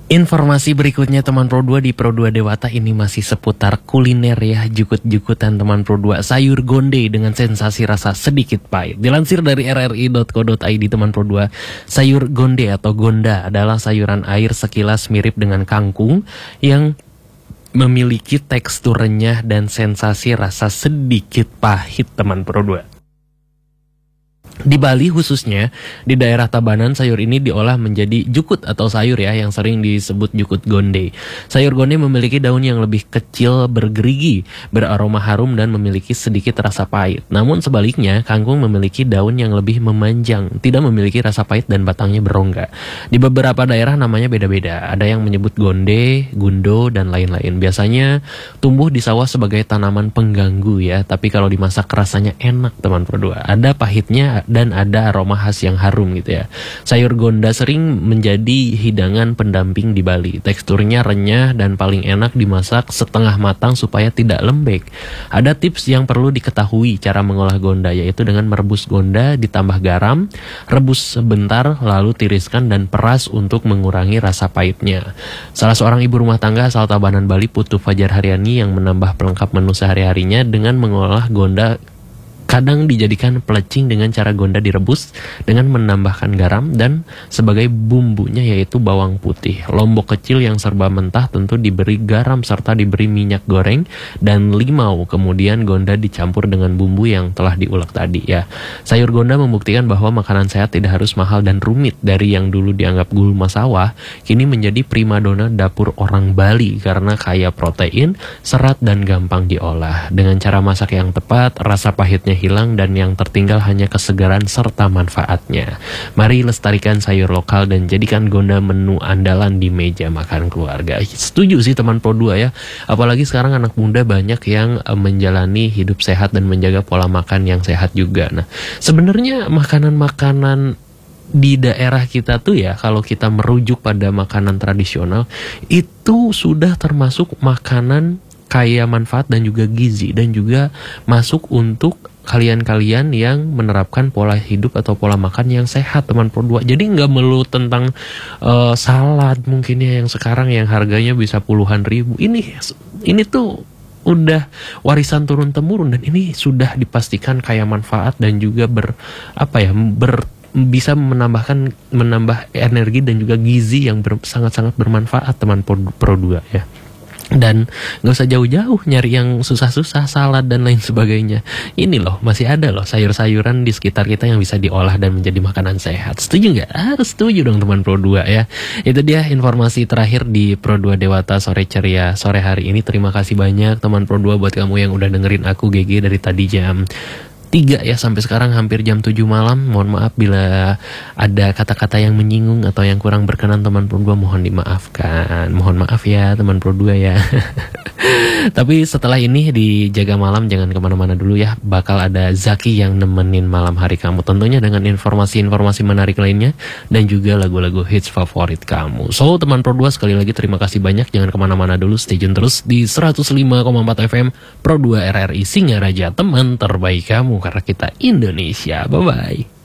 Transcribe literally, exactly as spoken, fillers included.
Informasi berikutnya teman Pro dua di Pro dua Dewata ini masih seputar kuliner ya, jukut-jukutan teman Pro dua. Sayur gonde dengan sensasi rasa sedikit pahit. Dilansir dari r r i dot co dot i d teman Pro dua, sayur gonde atau gonda adalah sayuran air sekilas mirip dengan kangkung yang memiliki tekstur renyah dan sensasi rasa sedikit pahit teman Pro dua. Di Bali khususnya, di daerah Tabanan, sayur ini diolah menjadi jukut atau sayur ya, yang sering disebut jukut gonde. Sayur gonde memiliki daun yang lebih kecil, bergerigi, beraroma harum dan memiliki sedikit rasa pahit. Namun sebaliknya, kangkung memiliki daun yang lebih memanjang, tidak memiliki rasa pahit dan batangnya berongga. Di beberapa daerah namanya beda-beda, ada yang menyebut gonde, gundo, dan lain-lain. Biasanya tumbuh di sawah sebagai tanaman pengganggu ya, tapi kalau dimasak rasanya enak teman Pro dua. Ada pahitnya dan ada aroma khas yang harum gitu ya. Sayur gonda sering menjadi hidangan pendamping di Bali. Teksturnya renyah dan paling enak dimasak setengah matang supaya tidak lembek. Ada tips yang perlu diketahui cara mengolah gonda, yaitu dengan merebus gonda ditambah garam, rebus sebentar lalu tiriskan dan peras untuk mengurangi rasa pahitnya. Salah seorang ibu rumah tangga asal Tabanan Bali, Putu Fajar Haryani, yang menambah pelengkap menu sehari-harinya dengan mengolah gonda. Kadang dijadikan pelecing dengan cara gonda direbus dengan menambahkan garam dan sebagai bumbunya yaitu bawang putih. Lombok kecil yang serba mentah tentu diberi garam serta diberi minyak goreng dan limau. Kemudian gonda dicampur dengan bumbu yang telah diulek tadi ya. Sayur gonda membuktikan bahwa makanan sehat tidak harus mahal dan rumit. Dari yang dulu dianggap gulma sawah, kini menjadi primadona dapur orang Bali karena kaya protein, serat dan gampang diolah. Dengan cara masak yang tepat, rasa pahitnya hilang dan yang tertinggal hanya kesegaran serta manfaatnya. Mari lestarikan sayur lokal dan jadikan gonda menu andalan di meja makan keluarga. Setuju sih teman Pro dua ya. Apalagi sekarang anak muda banyak yang menjalani hidup sehat dan menjaga pola makan yang sehat juga. Nah, sebenarnya makanan-makanan di daerah kita tuh ya, kalau kita merujuk pada makanan tradisional, itu sudah termasuk makanan kaya manfaat dan juga gizi, dan juga masuk untuk kalian-kalian yang menerapkan pola hidup atau pola makan yang sehat teman Pro dua. Jadi nggak melulu tentang uh, salad mungkin ya yang sekarang yang harganya bisa puluhan ribu. Ini ini tuh udah warisan turun temurun dan ini sudah dipastikan kaya manfaat dan juga ber apa ya ber bisa menambahkan menambah energi dan juga gizi yang ber, sangat-sangat bermanfaat teman Pro dua ya. Dan gak usah jauh-jauh nyari yang susah-susah, salad dan lain sebagainya. Ini loh, masih ada loh sayur-sayuran di sekitar kita yang bisa diolah dan menjadi makanan sehat. Setuju gak? Harus setuju dong teman Pro dua ya. Itu dia informasi terakhir di Pro dua Dewata Sore Ceria sore hari ini. Terima kasih banyak teman Pro dua buat kamu yang udah dengerin aku G G dari tadi jam tiga ya sampai sekarang hampir jam tujuh malam. Mohon maaf bila ada kata-kata yang menyinggung atau yang kurang berkenan teman Pro dua, mohon dimaafkan. Mohon maaf ya teman Pro dua ya. Tapi setelah ini di Jaga Malam jangan kemana-mana dulu ya. Bakal ada Zaki yang nemenin malam hari kamu, tentunya dengan informasi-informasi menarik lainnya dan juga lagu-lagu hits favorit kamu. So teman Pro dua, sekali lagi terima kasih banyak. Jangan kemana-mana dulu, stay tune terus di seratus lima koma empat F M Pro dua R R I Singaraja, teman terbaik kamu karena kita Indonesia. Bye-bye.